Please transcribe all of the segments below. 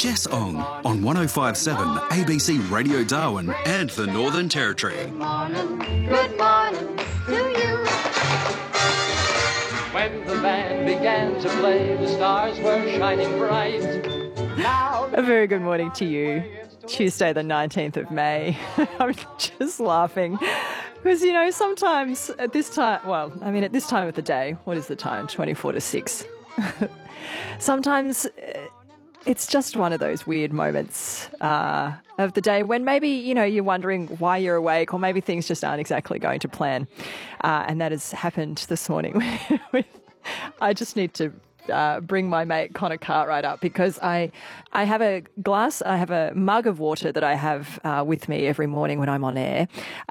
Jess Ong on 105.7 ABC Radio Darwin and the Northern Territory. Good morning to you. When the band began to play, the stars were shining bright. Now A very good morning to you. Tuesday the 19th of May. I'm just laughing because, you know, sometimes at this time, at this time of the day, what is the time? 24 to 6. Sometimes it's just one of those weird moments of the day when maybe, you know, you're wondering why you're awake or maybe things just aren't exactly going to plan. And that has happened this morning. I just need to bring my mate Connor Cartwright up because I have a mug of water that I have with me every morning when I'm on air.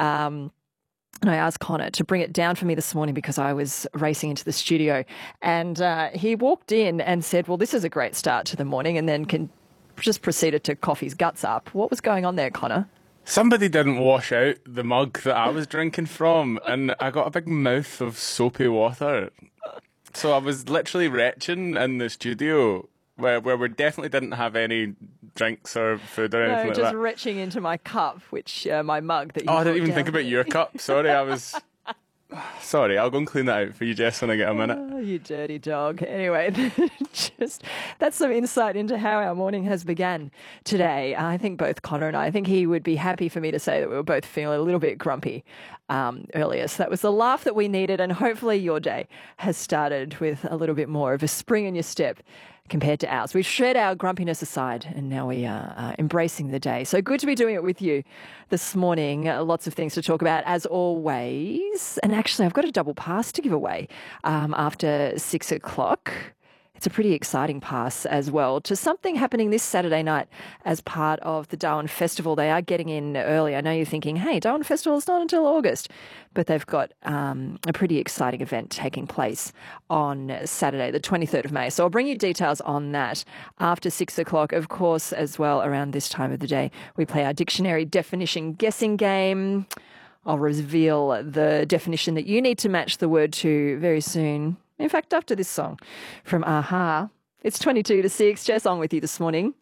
And I asked Connor to bring it down for me this morning because I was racing into the studio. And he walked in and said, well, this is a great start to the morning, and then just proceeded to cough his guts up. What was going on there, Connor? Somebody didn't wash out the mug that I was drinking from, and I got a big mouth of soapy water. So I was literally retching in the studio where we definitely didn't have any drinks or food or anything like that. No, just retching into my cup, my mug that you I didn't even down think about there. your cup. Sorry, Sorry, I'll go and clean that out for you, Jess, when I get a minute. Oh, you dirty dog. Anyway, that's some insight into how our morning has begun today. I think both Connor and I think he would be happy for me to say that we were both feeling a little bit grumpy earlier. So that was the laugh that we needed, and hopefully your day has started with a little bit more of a spring in your step compared to ours. We've shed our grumpiness aside and now we are embracing the day. So good to be doing it with you this morning. Lots of things to talk about as always. And actually, I've got a double pass to give away after 6 o'clock. It's a pretty exciting pass as well to something happening this Saturday night as part of the Darwin Festival. They are getting in early. I know you're thinking, hey, Darwin Festival is not until August, but they've got a pretty exciting event taking place on Saturday, the 23rd of May. So I'll bring you details on that after 6 o'clock. Of course, as well, around this time of the day, we play our dictionary definition guessing game. I'll reveal the definition that you need to match the word to very soon. In fact, after this song from a-ha. It's 22 to 6. Jess on with you this morning.